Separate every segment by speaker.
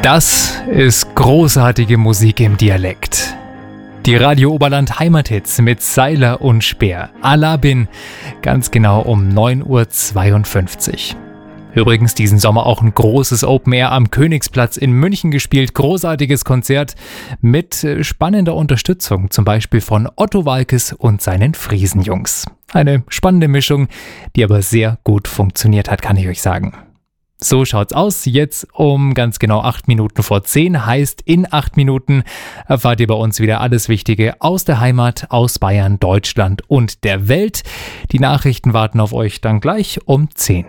Speaker 1: Das ist großartige Musik im Dialekt. Die Radio Oberland Heimathits mit Seiler und Speer. Alabin, ganz genau um 9:52 Uhr. Übrigens diesen Sommer auch ein großes Open Air am Königsplatz in München gespielt. Großartiges Konzert mit spannender Unterstützung, zum Beispiel von Otto Waalkes und seinen Friesenjungs. Eine spannende Mischung, die aber sehr gut funktioniert hat, kann ich euch sagen. So schaut's aus, jetzt um ganz genau 8:08 heißt in 8 Minuten erfahrt ihr bei uns wieder alles Wichtige aus der Heimat, aus Bayern, Deutschland und der Welt. Die Nachrichten warten auf euch dann gleich um 10.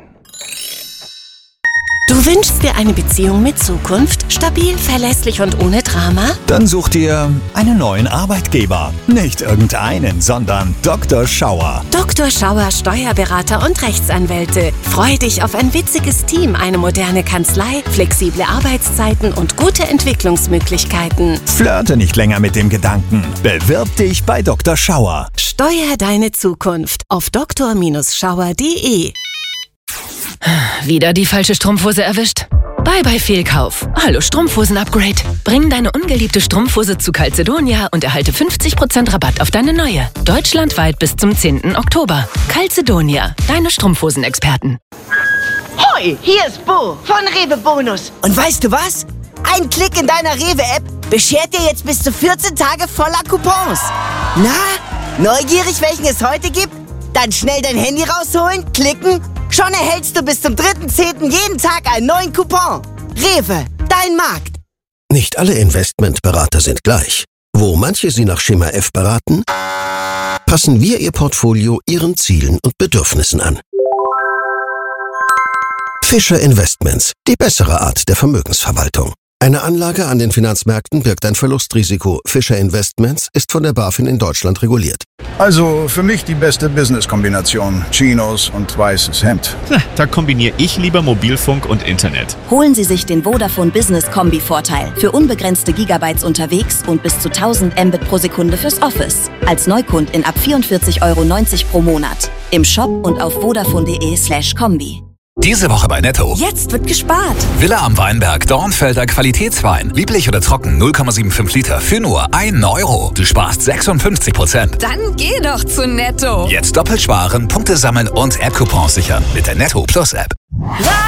Speaker 2: Du wünschst dir eine Beziehung mit Zukunft, stabil, verlässlich und ohne Drama?
Speaker 3: Dann such dir einen neuen Arbeitgeber. Nicht irgendeinen, sondern Dr. Schauer.
Speaker 2: Dr. Schauer Steuerberater und Rechtsanwälte. Freu dich auf ein witziges Team, eine moderne Kanzlei, flexible Arbeitszeiten und gute Entwicklungsmöglichkeiten.
Speaker 3: Flirte nicht länger mit dem Gedanken. Bewirb dich bei Dr. Schauer.
Speaker 2: Steuer deine Zukunft auf dr-schauer.de.
Speaker 4: Wieder die falsche Strumpfhose erwischt? Bye Fehlkauf. Hallo Strumpfhosen-Upgrade. Bring deine ungeliebte Strumpfhose zu Calzedonia und erhalte 50% Rabatt auf deine neue. Deutschlandweit bis zum 10. Oktober. Calzedonia, deine Strumpfhosenexperten.
Speaker 5: Hoi, hier ist Bo von Rewe Bonus. Und weißt du was? Ein Klick in deiner Rewe-App beschert dir jetzt bis zu 14 Tage voller Coupons. Na, neugierig, welchen es heute gibt? Dann schnell dein Handy rausholen, klicken. Schon erhältst du bis zum 3.10. jeden Tag einen neuen Coupon. Rewe, dein Markt.
Speaker 6: Nicht alle Investmentberater sind gleich. Wo manche Sie nach Schema F beraten, passen wir Ihr Portfolio Ihren Zielen und Bedürfnissen an. Fischer Investments, die bessere Art der Vermögensverwaltung. Eine Anlage an den Finanzmärkten birgt ein Verlustrisiko. Fischer Investments ist von der BaFin in Deutschland reguliert.
Speaker 7: Also für mich die beste Business-Kombination. Chinos und weißes Hemd.
Speaker 8: Da kombiniere ich lieber Mobilfunk und Internet.
Speaker 9: Holen Sie sich den Vodafone Business Kombi-Vorteil für unbegrenzte Gigabytes unterwegs und bis zu 1000 Mbit pro Sekunde fürs Office. Als Neukundin ab 44,90 € pro Monat. Im Shop und auf vodafone.de/kombi.
Speaker 10: Diese Woche bei Netto.
Speaker 9: Jetzt wird gespart.
Speaker 10: Villa am Weinberg, Dornfelder Qualitätswein. Lieblich oder trocken, 0,75 Liter für nur 1 €. Du sparst 56%.
Speaker 9: Dann geh doch zu Netto.
Speaker 10: Jetzt doppelt sparen, Punkte sammeln und App-Coupons sichern mit der Netto Plus App.